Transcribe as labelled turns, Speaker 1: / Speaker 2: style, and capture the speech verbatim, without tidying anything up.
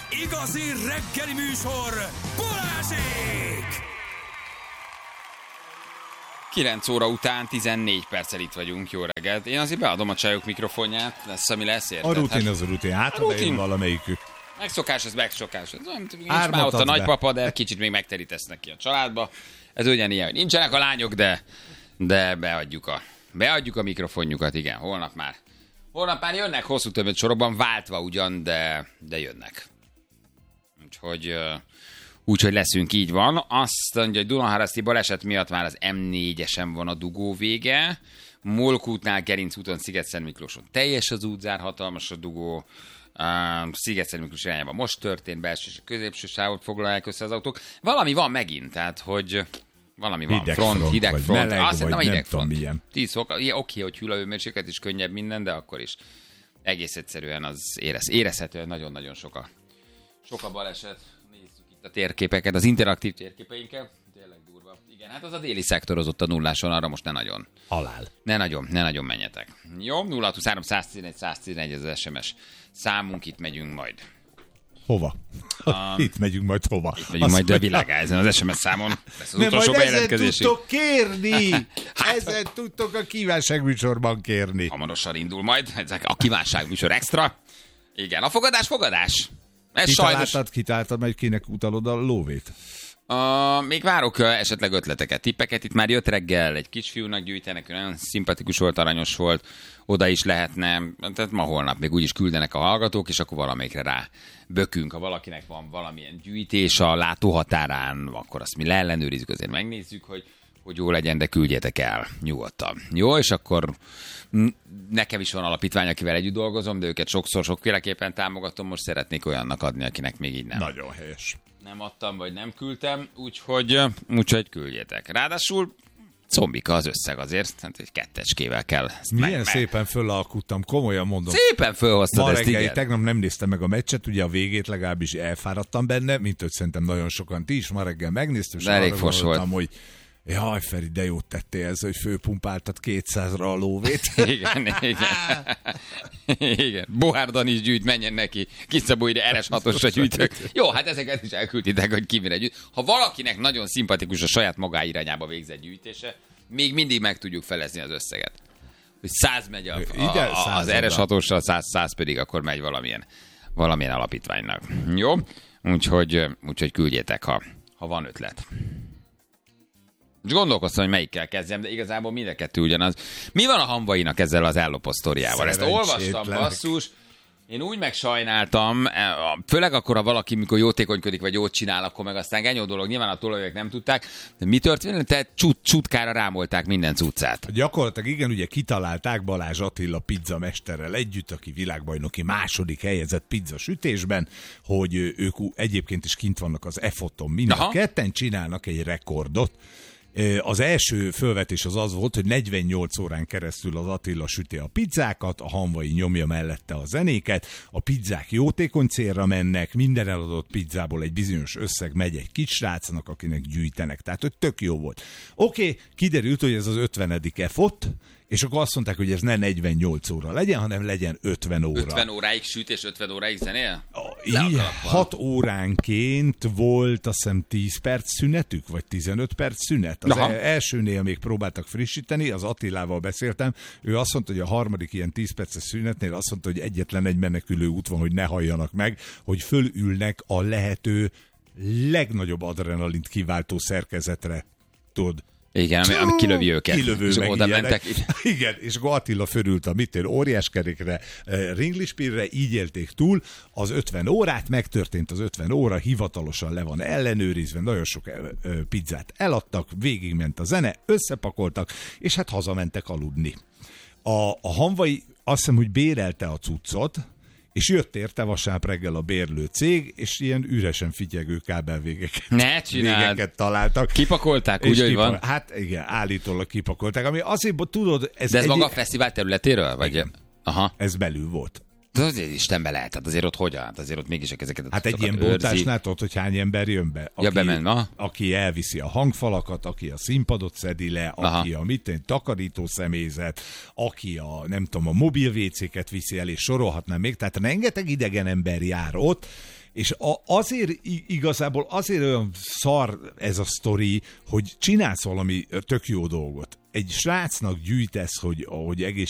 Speaker 1: igazi reggeli műsor, Balázsék!
Speaker 2: kilenc óra után tizennégy perccel itt vagyunk, jó reggelt. Én azért beadom a csajok mikrofonját, lesz, ami lesz, érted?
Speaker 3: A rutin hát, az a rutin, hát a rutin. Valamelyikük.
Speaker 2: Megszokás, ez megszokás. Nincs már ott a nagypapa, de kicsit még megterítesz neki a családba. Ez ugyanilyen, hogy nincsenek a lányok, de, de beadjuk, a, beadjuk a mikrofonjukat, igen, holnap már. Holnap már jönnek hosszú többet sorokban, váltva ugyan, de, de jönnek. Úgyhogy... Úgyhogy leszünk, így van. Azt mondja, hogy Dunaharaszti baleset miatt már az em négyesen van a dugó vége. Molkútnál, Gerinc úton, Sziget-Szent Miklóson teljes az útzár, hatalmas a dugó. Uh, Sziget-Szent Miklós irányában most történt, belső és középső sávot foglalják össze az autók. Valami van megint, tehát hogy valami van.
Speaker 3: Hideg
Speaker 2: front,
Speaker 3: front,
Speaker 2: hideg
Speaker 3: vagy
Speaker 2: front.
Speaker 3: meleg,
Speaker 2: Azt
Speaker 3: vagy
Speaker 2: nem,
Speaker 3: nem
Speaker 2: hideg
Speaker 3: tudom
Speaker 2: front.
Speaker 3: milyen.
Speaker 2: tíz fok. Oké, okay, hogy hűl a hőmérséklet is könnyebb minden, de akkor is egész egyszerűen az érez, érezhetően nagyon-nagyon sok a, sok a baleset. A térképeket, az interaktív térképeinkkel. Tényleg durva. Igen, hát az a déli szektorozott a nulláson, arra most ne nagyon.
Speaker 3: Halál.
Speaker 2: Ne nagyon, ne nagyon menjetek. Jó, nulla huszonhárom száztizenegy száztizenegy ez az es em es számunk, itt megyünk majd.
Speaker 3: Hova? Um, itt megyünk majd hova?
Speaker 2: Itt megyünk majd a világá, ezen az es em es számon. Lesz az utolsó bejelentkezésünk.
Speaker 3: Ezen tudtok kérni! hát, ezen tudtok a kívánságműsorban kérni.
Speaker 2: Hamarosan indul majd, ezek a kívánságműsor extra. Igen, a fogadás, fogadás. Ez
Speaker 3: Kitaláltad,
Speaker 2: sajnos...
Speaker 3: kitáltad, hogy kinek utalod a lóvét?
Speaker 2: Uh, még várok uh, esetleg ötleteket, tippeket. Itt már jött reggel, egy kisfiúnak gyűjtenek, nagyon szimpatikus volt, aranyos volt, oda is lehetne, tehát ma holnap még úgyis küldenek a hallgatók, és akkor valamelyikre rá bökünk. Ha valakinek van valamilyen gyűjtés a látóhatárán, akkor azt mi leellenőrizzük, azért megnézzük, hogy, hogy jó legyen, de küldjetek el nyugodtan. Jó, és akkor nekem is van alapítvány, akivel együtt dolgozom, de őket sokszor, sokféleképpen támogatom, most szeretnék olyannak adni, akinek még így nem.
Speaker 3: Nagyon helyes.
Speaker 2: Nem adtam, vagy nem küldtem, úgyhogy, úgyhogy küldjetek. Ráadásul combika az összeg azért, tehát egy kettecskével kell.
Speaker 3: Milyen
Speaker 2: meg,
Speaker 3: szépen fölalkuttam, komolyan mondom.
Speaker 2: Szépen fölhoztad
Speaker 3: Ma
Speaker 2: ezt,
Speaker 3: reggel,
Speaker 2: igen.
Speaker 3: Tegnap nem néztem meg a meccset, ugye a végét legalábbis elfáradtam benne, mint hogy szerintem nagyon sokan ti is ma reggel megnéztem, és
Speaker 2: elég
Speaker 3: arra
Speaker 2: fos
Speaker 3: gondoltam,
Speaker 2: volt.
Speaker 3: hogy jaj, Feri, de jót tettél ez, hogy főpumpáltad kétszázra a lóvét.
Speaker 2: Igen, igen. Igen. Bohárdan is gyűjt, menjen neki. Kiszabó ide er es hatosra gyűjtök. Jó, hát ezeket is elkülditek, hogy ki mire gyűjt. Ha valakinek nagyon szimpatikus a saját magá irányába végzett gyűjtése, még mindig meg tudjuk felezni az összeget. Hogy száz megy a, a, a, az er es hatosra, száz, száz pedig akkor megy valamilyen, valamilyen alapítványnak. Jó? Úgyhogy, úgyhogy küldjétek, ha, ha van ötlet. És gondolkoztam, hogy melyikkel kezdjem, de igazából mind a kettő ugyanaz. Mi van a Hamvainak ezzel az ellopott sztoriával? Ezt olvastam, basszus. Én úgy megsajnáltam, főleg akkor, ha valaki, mikor jótékonykodik, vagy jót csinál, akkor meg aztán genyó dolog, nyilván a tolajok nem tudták. De mi történt? Tehát csut, csutkára rámolták minden cuccát.
Speaker 3: Gyakorlatilag igen, ugye kitalálták Balázs Attila pizzamesterrel együtt, aki világbajnoki második helyezett pizzasütésben, hogy ők egyébként is kint vannak az e foton, mind a ketten csinálnak egy rekordot. Az első fölvetés az az volt, hogy negyvennyolc órán keresztül az Attila süti a pizzákat, a Hamvai nyomja mellette a zenéket, a pizzák jótékony célra mennek, minden eladott pizzából egy bizonyos összeg megy egy kisrácnak, akinek gyűjtenek. Tehát, hogy tök jó volt. Oké, okay, kiderült, hogy ez az ötvenedik effort, és akkor azt mondták, hogy ez ne negyvennyolc óra legyen, hanem legyen ötven óra.
Speaker 2: ötven óráig süt és ötven óráig zenél?
Speaker 3: Így, hat óránként volt azt hiszem tíz perc szünetük, vagy tizenöt perc szünet. Az Aha. elsőnél még próbáltak frissíteni, az Attilával beszéltem, ő azt mondta, hogy a harmadik ilyen tíz perces szünetnél azt mondta, hogy egyetlen egy menekülő út van, hogy ne halljanak meg, hogy fölülnek a lehető legnagyobb adrenalint kiváltó szerkezetre, tudod.
Speaker 2: Igen, ami, ami kilövi őket.
Speaker 3: Kilövő
Speaker 2: és
Speaker 3: meg
Speaker 2: oda
Speaker 3: ilyenek.
Speaker 2: mentek.
Speaker 3: Igen, és akkor Attila fölült a mitén óriáskerékre, ringlispírre, így élték túl az ötven órát, megtörtént az ötven óra, hivatalosan le van ellenőrizve, nagyon sok pizzát eladtak, végigment a zene, összepakoltak, és hát hazamentek aludni. A, a Hamvai azt hiszem, hogy bérelte a cuccot, és jött érte vasárnap reggel a bérlő cég, és ilyen üresen fityegő kábelvégeket
Speaker 2: ne csináld.
Speaker 3: találtak.
Speaker 2: Kipakolták, úgy, hogy van?
Speaker 3: Hát igen, állítólag kipakolták. Ami azért, tudod... Ez
Speaker 2: De ez
Speaker 3: egy...
Speaker 2: maga a fesztivál területéről? Vagy... Aha.
Speaker 3: Ez belül volt.
Speaker 2: De azért Istenbe lehet, hát azért ott hogyan? Hát azért ott mégis ezeket a
Speaker 3: Hát egy ilyen boltásnál tudod, hogy hány ember jön be? Aki,
Speaker 2: ja, bemen, na?
Speaker 3: Aki elviszi a hangfalakat, aki a színpadot szedi le,
Speaker 2: Aha.
Speaker 3: aki a mitén takarító személyzet, aki a, nem tudom, a mobil vécéket viszi el, és sorolhatnám még. Tehát rengeteg idegen ember jár ott, És a, azért igazából azért olyan szar ez a sztori, hogy csinálsz valami tök jó dolgot. Egy srácnak gyűjtesz, hogy, hogy egész